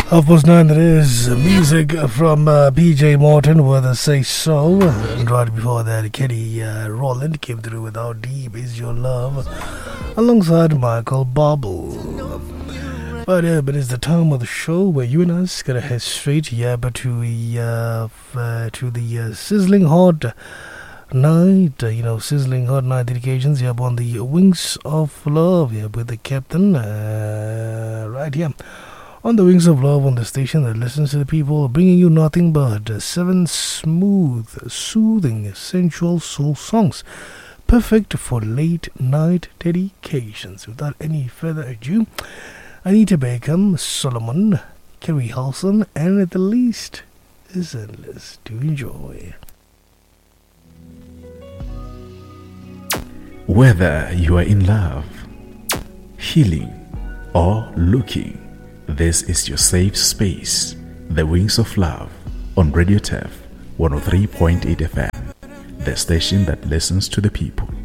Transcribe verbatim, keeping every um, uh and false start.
Half past nine, there is music from uh, P J Morton with a Say So. And right before that, Kenny uh, Rowland came through with How Deep Is Your Love alongside Michael Bobble. But yeah, but it's the time of the show where you and us gonna head straight, yeah, but to the uh, f- uh, to the uh, sizzling hot night, uh, you know, sizzling hot night dedications, yeah, on the Wings of Love, yeah, with the captain, uh, right here on the Wings of Love on the station that listens to the people, bringing you nothing but uh, seven smooth, soothing, sensual soul songs, perfect for late night dedications. Without any further ado, Anita Bakeham, Solomon, Kerry Halson, and at the least is endless to enjoy. Whether you are in love, healing, or looking, this is your safe space. The Wings of Love on Radio T E F one oh three point eight F M, the station that listens to the people.